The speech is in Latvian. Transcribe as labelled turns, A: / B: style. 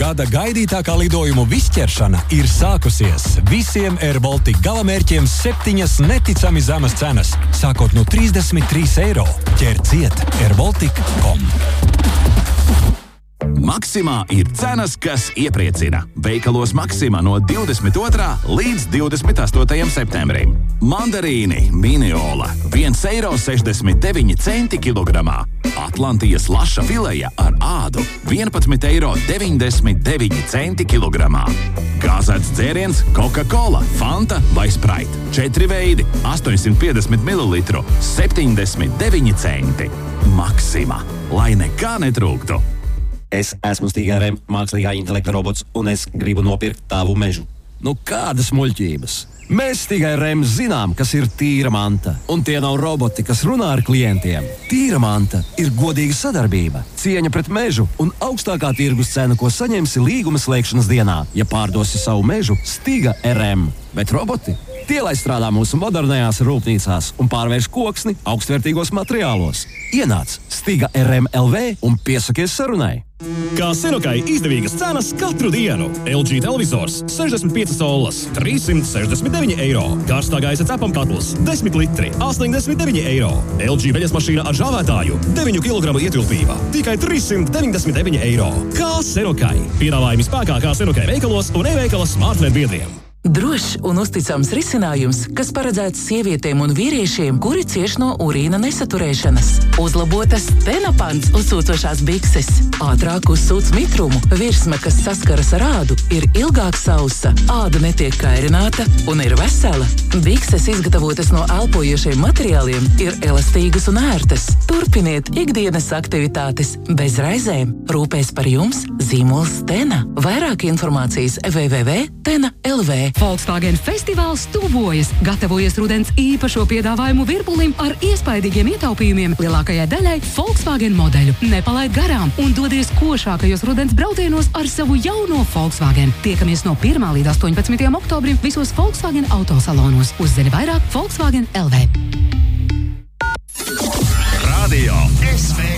A: Gada gaidītākā lidojumu visķeršana ir sākusies. Visiem Air Baltica galamērķiem 7 neticami zemas cenas, sākot no 33 eiro. Ķer ciet airbaltic.com.
B: Maksimā ir cenas, kas iepriecina. Veikalos Maksimā no 22. līdz 28. septembrim. Mandarīni Miniola 1,69 eiro kilogramā. Atlantijas laša fileja ar ādu 11,99 eiro kilogramā. Gāzēts dzēriens Coca-Cola, Fanta vai Sprite. 4 veidi, 850 ml, 79 centi. Maksimā, lai nekā netrūktu.
C: Es esmu Stiga RM mākslīgā intelekta robots, un es gribu nopirkt tavu mežu.
D: Nu, kādas muļķības? Mēs Stiga RM zinām, kas ir tīra manta, un tie nav roboti, kas runā ar klientiem. Tīra manta ir godīga sadarbība, cieņa pret mežu un augstākā tirgus cena, ko saņemsi līguma slēgšanas dienā, ja pārdosi savu mežu Stiga RM. Bet roboti? Tie, lai strādā mūsu modernajās rūpnīcās un pārvērš koksni augstvērtīgos materiālos. Ienāc Stiga RM LV un piesakies sarunai.
E: Kā Senokai izdevīgas cenas katru dienu. LG televizors 65 solas, 369 eiro. Karstā gaisa cepamkatls 10 litri, 89 eiro. LG veļas mašīna ar žāvētāju 9 kg ietilpība, tikai 399 eiro. Kā Senokai. Piedāvājumi spēkā kā Senokai veikalos un e-veikala smartnet biedriem.
F: Drošs un uzticams risinājums, kas paredzēts sievietēm un vīriešiem, kuri cieš no urīna nesaturēšanas. Uzlabotas Tenapants uzsūcošās bikses. Ātrāk uzsūc mitrumu. Virsma, kas saskaras ar ādu, ir ilgāk sausa. Āda netiek kairināta un ir vesela. Bikses izgatavotas no elpojošiem materiāliem, ir elastīgas un ērtas. Turpiniet ikdienas aktivitātes bez raizēm. Rūpēs par jums zīmols Tena. Vairāk informācijas www.tena.lv.
G: Volkswagen festivāls tuvojas. Gatavojas rudens īpašo piedāvājumu virpulim ar iespaidīgiem ietaupījumiem lielākajai daļai Volkswagen modeļu. Nepalaid garām un dodies košākajos rudens braucienos ar savu jauno Volkswagen. Tiekamies no 1. līdz 18. oktobrim visos Volkswagen autosalonos. Uzzini vairāk Volkswagen LV.
B: Radio SV.